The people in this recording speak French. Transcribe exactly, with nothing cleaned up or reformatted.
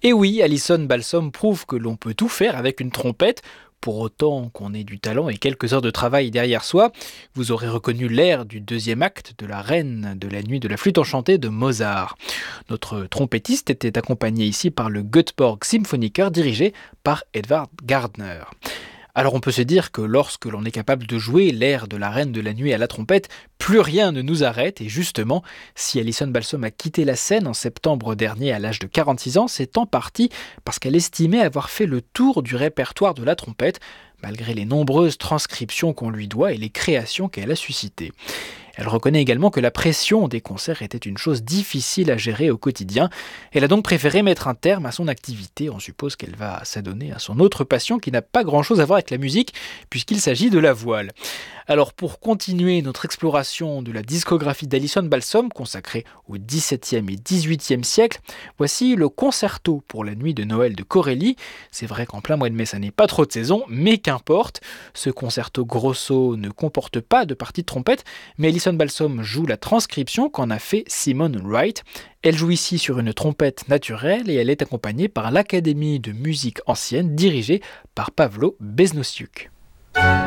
Et oui, Alison Balsom prouve que l'on peut tout faire avec une trompette, pour autant qu'on ait du talent et quelques heures de travail derrière soi. Vous aurez reconnu l'air du deuxième acte de la Reine de la Nuit de la Flûte Enchantée de Mozart. Notre trompettiste était accompagné ici par le Göteborg Symphoniker dirigé par Edvard Gardner. Alors on peut se dire que lorsque l'on est capable de jouer l'air de la Reine de la Nuit à la trompette, plus rien ne nous arrête et justement, si Alison Balsom a quitté la scène en septembre dernier à l'âge de quarante-six ans, c'est en partie parce qu'elle estimait avoir fait le tour du répertoire de la trompette, malgré les nombreuses transcriptions qu'on lui doit et les créations qu'elle a suscitées. Elle reconnaît également que la pression des concerts était une chose difficile à gérer au quotidien. Elle a donc préféré mettre un terme à son activité. On suppose qu'elle va s'adonner à son autre passion qui n'a pas grand-chose à voir avec la musique, puisqu'il s'agit de la voile. Alors pour continuer notre exploration de la discographie d'Alison Balsom, consacrée au dix-septième et dix-huitième siècle, voici le concerto pour la nuit de Noël de Corelli. C'est vrai qu'en plein mois de mai, ça n'est pas trop de saison, mais qu'importe. Ce concerto grosso ne comporte pas de partie de trompette, mais Alison Balsom joue la transcription qu'en a fait Simone Wright. Elle joue ici sur une trompette naturelle et elle est accompagnée par l'Académie de musique ancienne dirigée par Pavlo Beznosciuk.